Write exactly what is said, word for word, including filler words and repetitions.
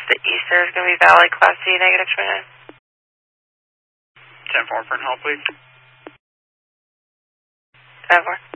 the Easter is going to be Valley Class C, negative twenty-nine. ten four for an help, please. ten four.